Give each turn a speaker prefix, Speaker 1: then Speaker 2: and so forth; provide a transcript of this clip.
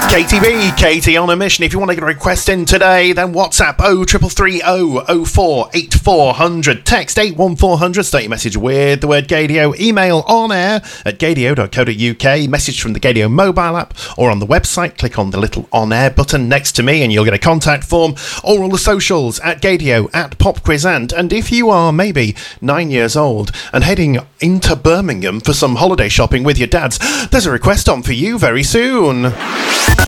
Speaker 1: KTB, Katie on a mission. If you want to get a request in today, then WhatsApp 0330 04 8400. Text 81400. Start your message with the word Gaydio. Email on air at gaydio.co.uk. Message from the Gaydio mobile app or on the website. Click on the little on air button next to me and you'll get a contact form, or all the socials at Gaydio, at Pop Quizant. And if you are maybe 9 years old and heading into Birmingham for some holiday shopping with your dads, there's a request on for you very soon.